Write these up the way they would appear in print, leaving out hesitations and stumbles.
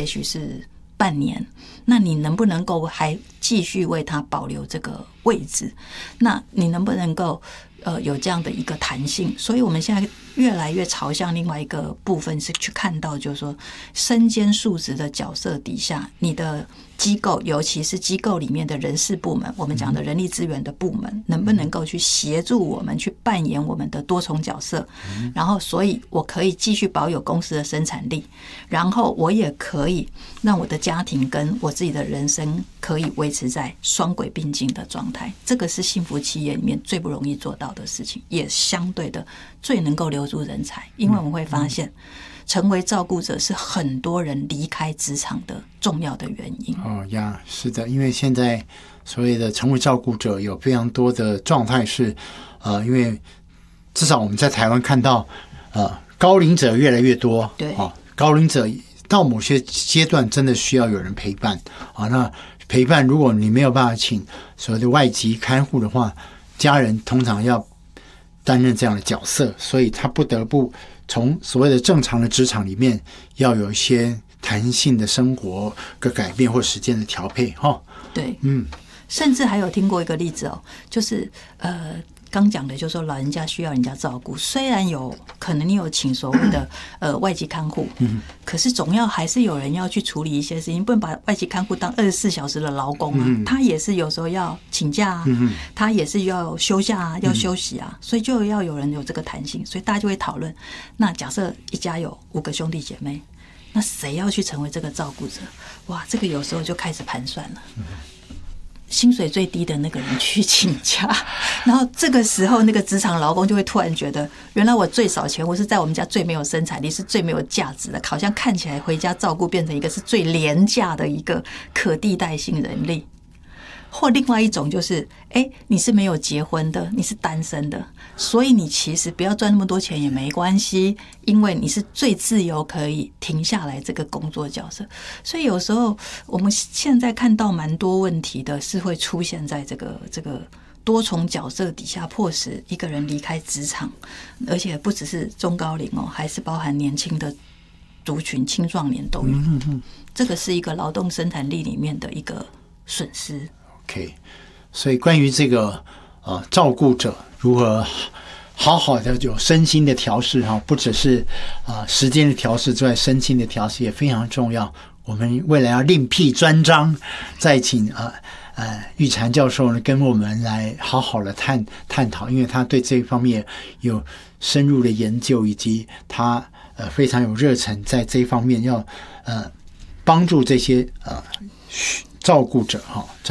也许是半年，那你能不能够还继续为他保留这个位置？那你能不能够有这样的一个弹性？所以我们现在越来越朝向另外一个部分，是去看到就是说身兼数职的角色底下，你的机构，尤其是机构里面的人事部门，我们讲的人力资源的部门，能不能够去协助我们去扮演我们的多重角色？然后，所以我可以继续保有公司的生产力，然后我也可以让我的家庭跟我自己的人生可以维持在双轨并进的状态。这个是幸福企业里面最不容易做到的事情，也相对的最能够留住人才。因为我们会发现，成为照顾者是很多人离开职场的重要的原因。 是的，因为现在所谓的成为照顾者有非常多的状态是，因为至少我们在台湾看到，高龄者越来越多， 对， 高龄者到某些阶段真的需要有人陪伴啊。那陪伴，如果你没有办法请所谓的外籍看护的话，家人通常要担任这样的角色，所以他不得不从所谓的正常的职场里面要有一些弹性的生活的改变或时间的调配。 对，甚至还有听过一个例子就是刚讲的就是说老人家需要人家照顾，虽然有可能你有请所谓的外籍看护，可是总要还是有人要去处理一些事情，不能把外籍看护当24小时的劳工啊，他也是有时候要请假啊，他也是要休假啊，要休息啊，所以就要有人有这个弹性，所以大家就会讨论，那假设一家有5个兄弟姐妹，那谁要去成为这个照顾者？哇，这个有时候就开始盘算了。薪水最低的那个人去请假，然后这个时候那个职场劳工就会突然觉得，原来我最少钱，我是在我们家最没有生产力，是最没有价值的，好像看起来回家照顾变成一个是最廉价的一个可替代性人力。或另外一种就是，你是没有结婚的，你是单身的，所以你其实不要赚那么多钱也没关系，因为你是最自由可以停下来这个工作角色。所以有时候我们现在看到蛮多问题的是会出现在这个多重角色底下，迫使一个人离开职场，而且不只是中高龄还是包含年轻的族群、青壮年都有。这个是一个劳动生产力里面的一个损失。 OK， 所以关于这个照顾者如何好好的有身心的调适不只是时间的调适之外，身心的调适也非常重要。我们未来要另辟专章，再请玉婵教授呢跟我们来好好的探讨，因为他对这一方面有深入的研究，以及他非常有热忱在这一方面要帮助这些照顾者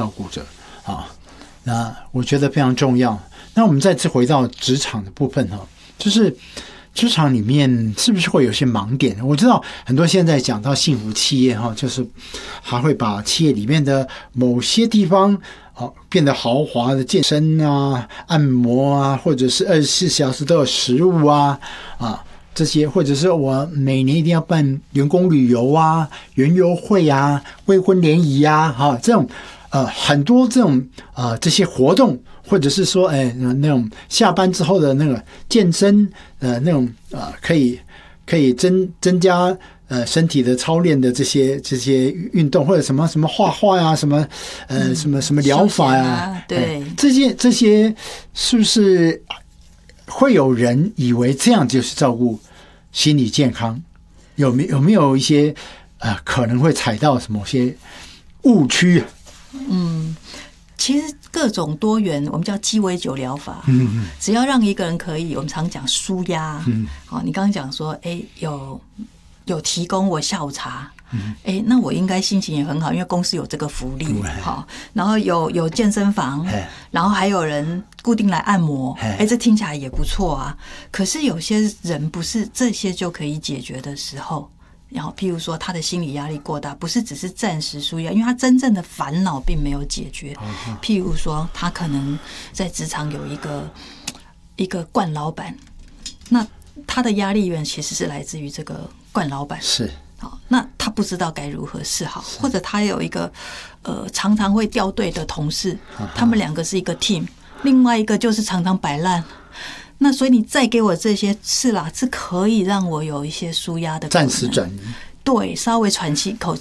那我觉得非常重要。那我们再次回到职场的部分就是职场里面是不是会有些盲点？我知道很多现在讲到幸福企业就是还会把企业里面的某些地方变得豪华的健身啊、按摩啊，或者是24小时都有食物这些，或者是我每年一定要办员工旅游啊、园游会啊、未婚联谊啊，这种很多这种这些活动，或者是说那种下班之后的那个健身那种可以增加身体的操练的这些运动，或者什么画画呀、什么什么疗法呀， 对， 这些是不是会有人以为这样就是照顾心理健康？有没有一些可能会踩到某些误区？ 其实各种多元，我们叫鸡尾酒疗法。只要让一个人可以，我们常讲舒压。你刚刚讲说，有提供我下午茶。那我应该心情也很好，因为公司有这个福利。然后有健身房，然后还有人固定来按摩。这听起来也不错啊。可是有些人不是这些就可以解决的时候。然后譬如说他的心理压力过大，不是只是暂时舒压，因为他真正的烦恼并没有解决。譬如说他可能在职场有一个惯老板，那他的压力源其实是来自于这个惯老板。 是。 那他不知道该如何是好，或者他有一个常常会掉队的同事，他们2个是一个 team， 另外一个就是常常摆烂。那所以你再给我这些是可以让我有一些抒压的， 暂时转移， 对，稍微喘气口